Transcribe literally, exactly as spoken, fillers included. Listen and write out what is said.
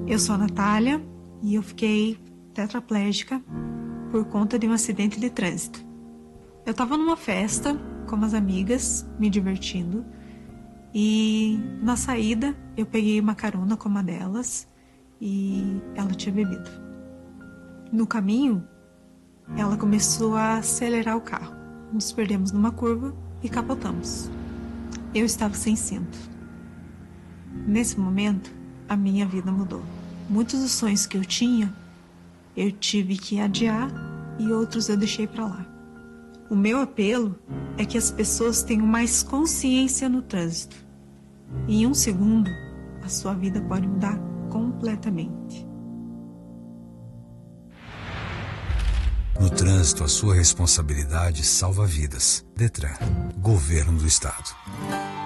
Eu sou a Natália e eu fiquei tetraplégica por conta de um acidente de trânsito. Eu estava numa festa com umas amigas, me divertindo, e na saída eu peguei uma carona com uma delas e ela tinha bebido. No caminho, ela começou a acelerar o carro. Nos perdemos numa curva e capotamos. Eu estava sem cinto. Nesse momento, a minha vida mudou. Muitos dos sonhos que eu tinha, eu tive que adiar e outros eu deixei para lá. O meu apelo é que as pessoas tenham mais consciência no trânsito. Em um segundo, a sua vida pode mudar completamente. No trânsito, a sua responsabilidade salva vidas. Detran, Governo do Estado.